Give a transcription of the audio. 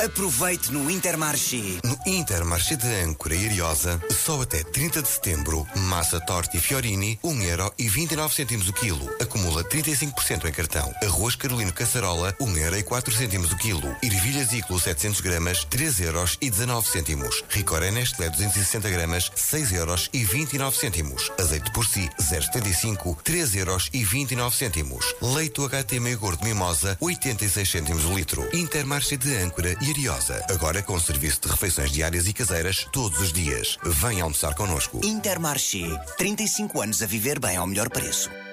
Aproveite no Intermarché. No Intermarché de Âncora e Ariosa, só até 30 de setembro, massa torta e fiorini, 1,29€ o quilo. Acumula 35% em cartão. Arroz carolino caçarola, 1,04€ o quilo. Ervilhas Iclo 700 gramas, 3,19€. Ricoré Nestlé 260 gramas, 6,29€. Azeite por si, 0,75, 3,29€. Leite UHT meio gordo Mimosa, 86 cêntimos o litro. Intermarché de Âncora e Ariosa. Agora com serviço de refeições diárias e caseiras todos os dias. Venha almoçar connosco. Intermarché. 35 anos a viver bem ao melhor preço.